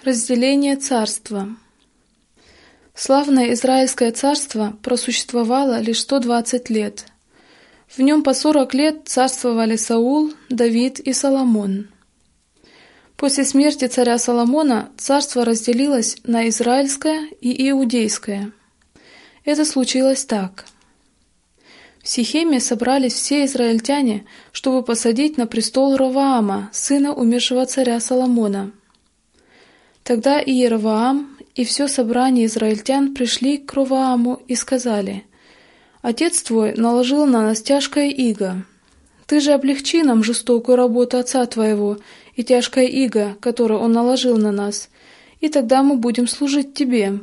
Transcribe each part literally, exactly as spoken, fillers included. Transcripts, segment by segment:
Разделение царства. Славное Израильское царство просуществовало лишь сто двадцать лет. В нем по сорок лет царствовали Саул, Давид и Соломон. После смерти царя Соломона царство разделилось на Израильское и Иудейское. Это случилось так. В Сихеме собрались все израильтяне, чтобы посадить на престол Ровоама, сына умершего царя Соломона. Тогда и Иеровоам, и все собрание израильтян пришли к Ровоаму и сказали: «Отец твой наложил на нас тяжкое иго. Ты же облегчи нам жестокую работу отца твоего и тяжкое иго, которое он наложил на нас, и тогда мы будем служить тебе».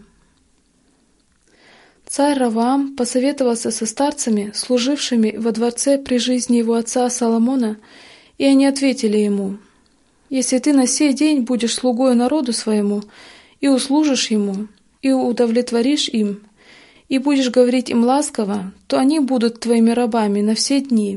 Царь Ровоам посоветовался со старцами, служившими во дворце при жизни его отца Соломона, и они ответили ему: «Если ты на сей день будешь слугою народу своему, и услужишь ему, и удовлетворишь им, и будешь говорить им ласково, то они будут твоими рабами на все дни».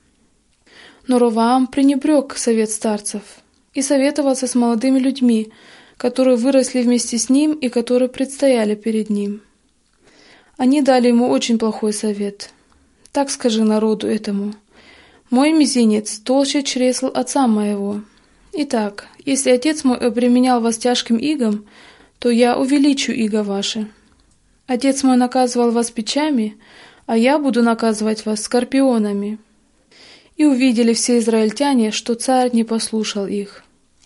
Но Ровоам пренебрег совет старцев и советовался с молодыми людьми, которые выросли вместе с ним и которые предстояли перед ним. Они дали ему очень плохой совет. «Так скажи народу этому: мой мизинец толще чресл отца моего. Итак, если отец мой обременял вас тяжким игом, то я увеличу иго ваше. Отец мой наказывал вас бичами, а я буду наказывать вас скорпионами». И увидели все израильтяне, что царь не послушал их.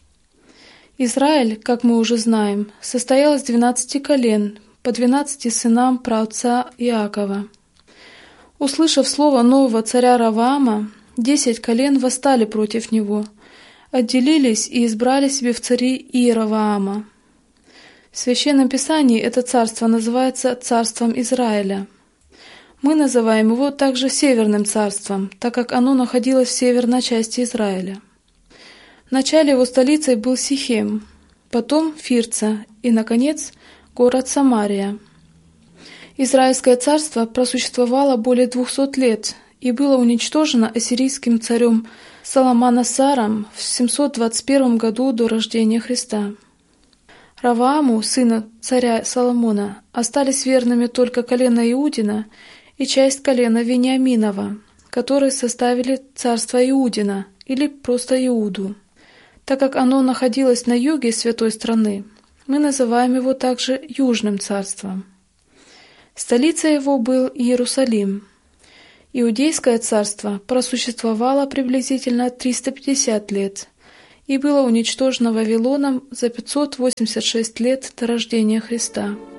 Израиль, как мы уже знаем, состоял из двенадцати колен, по двенадцати сынам праотца Иакова. Услышав слово нового царя Ровоама, десять колен восстали против него, отделились и избрали себе в цари Иеровоама. В Священном Писании это царство называется царством Израиля. Мы называем его также Северным царством, так как оно находилось в северной части Израиля. Вначале его столицей был Сихем, потом Фирца и, наконец, город Самария. Израильское царство просуществовало более двухсот лет и было уничтожено ассирийским царем Салманасаром в семьсот двадцать первом году до рождения Христа. Ровоаму, сыну царя Соломона, остались верными только колено Иудина и часть колена Вениаминова, которые составили царство Иудина или просто Иуду. Так как оно находилось на юге святой страны, мы называем его также Южным царством. Столицей его был Иерусалим. Иудейское царство просуществовало приблизительно триста пятьдесят лет и было уничтожено Вавилоном за пятьсот восемьдесят шесть лет до рождения Христа.